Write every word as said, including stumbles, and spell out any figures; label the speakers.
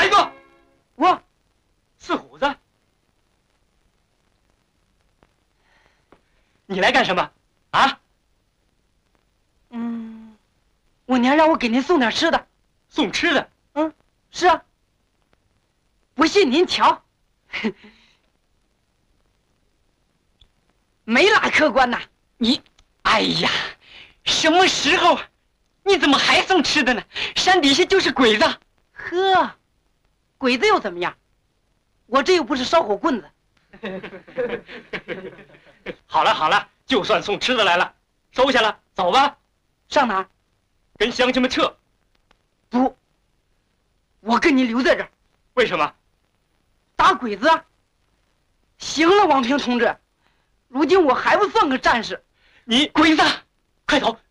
Speaker 1: 哪一个？
Speaker 2: 我，
Speaker 1: 四虎子。你来干什么？啊？
Speaker 2: 嗯，我娘让我给您送点吃的。
Speaker 1: 送吃的？
Speaker 2: 嗯，是啊。不信您瞧，没拉客官呐。
Speaker 1: 你，哎呀，什么时候？你怎么还送吃的呢？山底下就是鬼子。
Speaker 2: 呵，鬼子又怎么样？我这又不是烧火棍子。
Speaker 1: 好了好了，就算送吃的来了，收下了，走吧。
Speaker 2: 上哪儿？
Speaker 1: 跟乡亲们撤。
Speaker 2: 不，我跟你留在这儿。
Speaker 1: 为什么？
Speaker 2: 打鬼子啊！行了，王平同志，如今我还不算个战士。
Speaker 1: 你鬼子，快走！